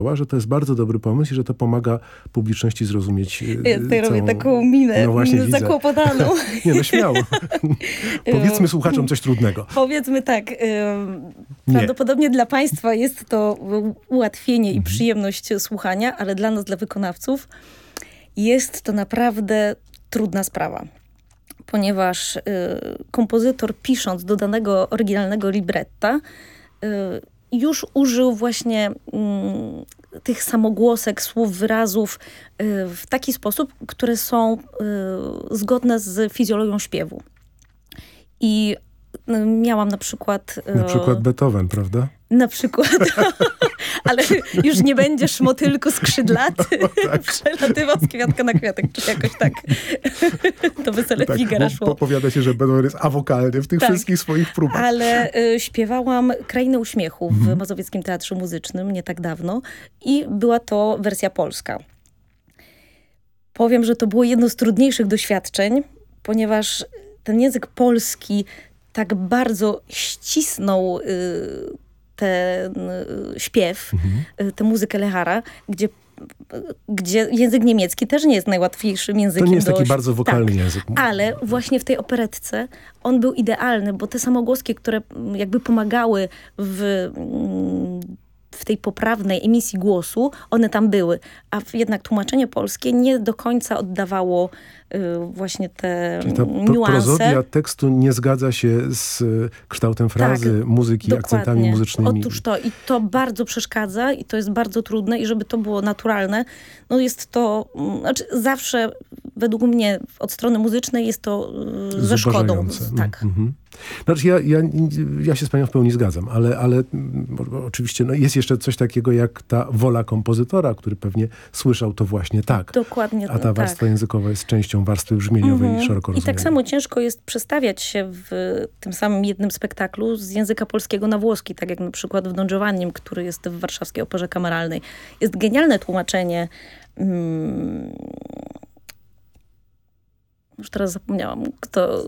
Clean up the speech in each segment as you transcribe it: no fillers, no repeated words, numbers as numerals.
że to jest bardzo dobry pomysł i że to pomaga publiczności zrozumieć Ja tutaj robię taką minę zakłopotaną. Nie, no śmiało. Powiedzmy słuchaczom coś trudnego. Powiedzmy tak. Prawdopodobnie dla państwa jest to ułatwienie i przyjemność słuchania, ale dla nas, dla wykonawców, jest to naprawdę trudna sprawa. Ponieważ kompozytor, pisząc do danego oryginalnego libretta, już użył właśnie tych samogłosek, słów, wyrazów w taki sposób, które są zgodne z fizjologią śpiewu. I miałam na przykład... Na przykład Beethoven, prawda? Na przykład. Ale już nie będziesz motylku skrzydlaty, tak. Przelatywał z kwiatka na kwiatek, czy jakoś tak. To wesele tak, Figara szło. Powiada się, że Beethoven jest awokalny w tych wszystkich swoich próbach. Ale śpiewałam Krainę Uśmiechu w Mazowieckim Teatrze Muzycznym nie tak dawno i była to wersja polska. Powiem, że to było jedno z trudniejszych doświadczeń, ponieważ ten język polski tak bardzo ścisnął ten śpiew, tę muzykę Lehara, gdzie język niemiecki też nie jest najłatwiejszym językiem. To nie jest taki bardzo wokalny język. Ale właśnie w tej operetce on był idealny, bo te samogłoski, które jakby pomagały w tej poprawnej emisji głosu, one tam były. A jednak tłumaczenie polskie nie do końca oddawało właśnie te niuanse. Prozodia tekstu nie zgadza się z kształtem frazy, muzyki, dokładnie. Akcentami muzycznymi. Otóż to. I to bardzo przeszkadza i to jest bardzo trudne i żeby to było naturalne, no jest to, znaczy zawsze według mnie od strony muzycznej jest to ze szkodą. Tak. Znaczy ja się z panią w pełni zgadzam, ale oczywiście jest jeszcze coś takiego jak ta wola kompozytora, który pewnie słyszał to właśnie tak. Dokładnie. A ta warstwa językowa jest częścią warstwy brzmieniowej i szeroko rozumianej. I tak samo ciężko jest przestawiać się w tym samym jednym spektaklu z języka polskiego na włoski, tak jak na przykład w Don Giovannim, który jest w Warszawskiej Operze Kameralnej. Jest genialne tłumaczenie już teraz zapomniałam, kto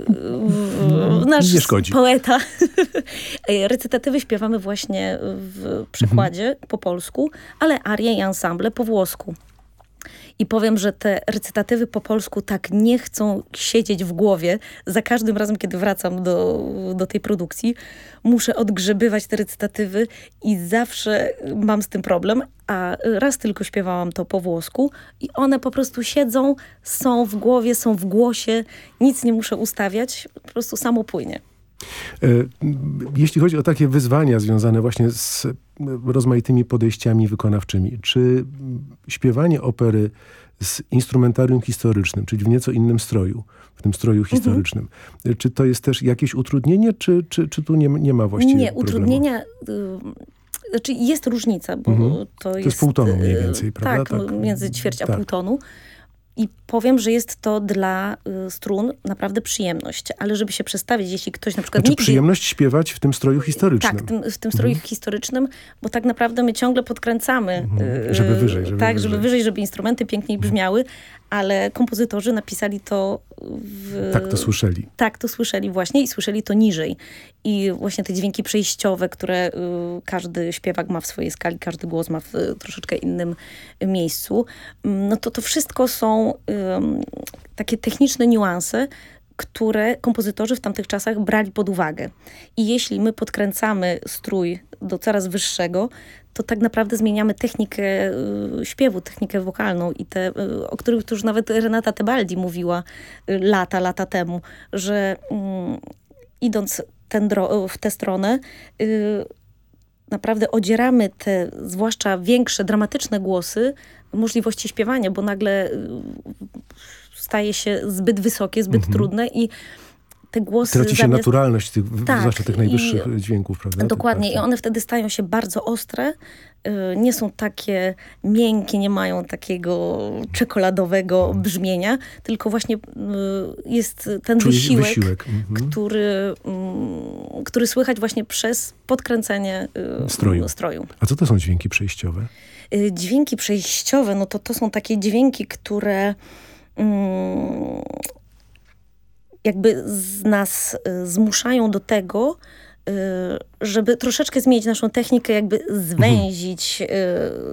nasz poeta. Recytatywy śpiewamy właśnie w przekładzie po polsku, ale arie i ensemble po włosku. I powiem, że te recytatywy po polsku tak nie chcą siedzieć w głowie. Za każdym razem, kiedy wracam do tej produkcji, muszę odgrzebywać te recytatywy i zawsze mam z tym problem. A raz tylko śpiewałam to po włosku i one po prostu siedzą, są w głowie, są w głosie. Nic nie muszę ustawiać, po prostu samo płynie. Jeśli chodzi o takie wyzwania związane właśnie z rozmaitymi podejściami wykonawczymi, czy śpiewanie opery z instrumentarium historycznym, czyli w nieco innym stroju, w tym stroju historycznym, czy to jest też jakieś utrudnienie, czy tu nie ma właściwie Nie, utrudnienia... Znaczy jest różnica, bo to jest pół tonu mniej więcej, prawda? Tak, między ćwierć a pół tonu. I powiem, że jest to dla strun naprawdę przyjemność. Ale żeby się przestawić, jeśli ktoś na przykład nigdy... przyjemność śpiewać w tym stroju historycznym. Tak, w tym stroju historycznym, bo tak naprawdę my ciągle podkręcamy. Żeby wyżej. Żeby wyżej, żeby instrumenty piękniej brzmiały, ale kompozytorzy napisali to Tak to słyszeli. Tak to słyszeli właśnie i słyszeli to niżej. I właśnie te dźwięki przejściowe, które każdy śpiewak ma w swojej skali, każdy głos ma w troszeczkę innym miejscu, no to wszystko są takie techniczne niuanse, które kompozytorzy w tamtych czasach brali pod uwagę. I jeśli my podkręcamy strój do coraz wyższego, to tak naprawdę zmieniamy technikę śpiewu, technikę wokalną i te, o których już nawet Renata Tebaldi mówiła lata temu, że idąc w tę stronę, naprawdę odzieramy te, zwłaszcza większe, dramatyczne głosy, możliwości śpiewania, bo nagle staje się zbyt wysokie, zbyt trudne i te głosy... Traci się naturalność zwłaszcza tych najwyższych dźwięków, prawda? Dokładnie. I one wtedy stają się bardzo ostre, nie są takie miękkie, nie mają takiego czekoladowego brzmienia, tylko właśnie jest ten wysiłek. Który słychać właśnie przez podkręcenie stroju. A co to są dźwięki przejściowe? Dźwięki przejściowe, no to są takie dźwięki, które jakby nas zmuszają do tego, żeby troszeczkę zmienić naszą technikę, jakby zwęzić